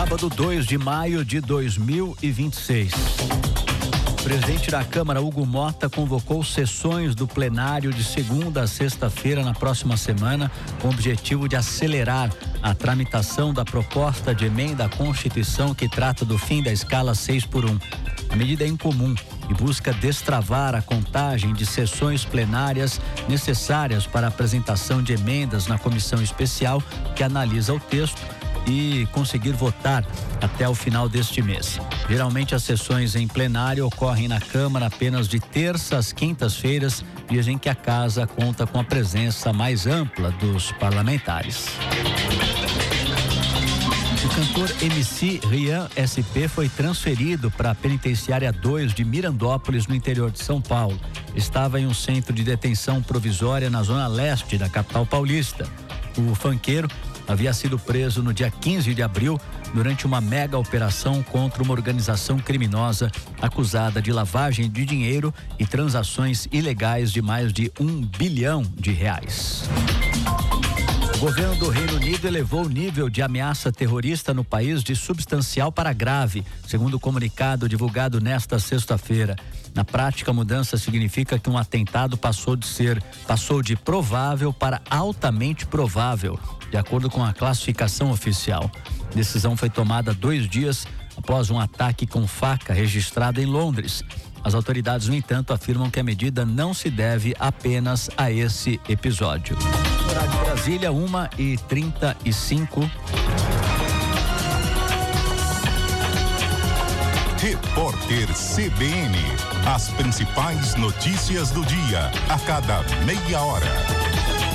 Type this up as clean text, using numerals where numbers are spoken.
Sábado, 2 de maio de 2026. O presidente da Câmara, Hugo Mota, convocou sessões do plenário de segunda a sexta-feira na próxima semana, com o objetivo de acelerar a tramitação da proposta de emenda à Constituição que trata do fim da escala 6x1. A medida é incomum e busca destravar a contagem de sessões plenárias necessárias para a apresentação de emendas na comissão especial que analisa o texto e conseguir votar até o final deste mês. Geralmente as sessões em plenário ocorrem na Câmara apenas de terça às quintas-feiras, dias em que a casa conta com a presença mais ampla dos parlamentares. O cantor MC Rian SP foi transferido para a penitenciária 2 de Mirandópolis, no interior de São Paulo. Estava em um centro de detenção provisória na zona leste da capital paulista. O funkeiro havia sido preso no dia 15 de abril durante uma mega operação contra uma organização criminosa acusada de lavagem de dinheiro e transações ilegais de mais de R$1 bilhão. O governo do Reino Unido elevou o nível de ameaça terrorista no país de substancial para grave, segundo o comunicado divulgado nesta sexta-feira. Na prática, a mudança significa que um atentado passou de provável para altamente provável, de acordo com a classificação oficial. A decisão foi tomada 2 dias após um ataque com faca registrado em Londres. As autoridades, no entanto, afirmam que a medida não se deve apenas a esse episódio. Horário de Brasília, 1h35. Repórter CBN. As principais notícias do dia, a cada meia hora.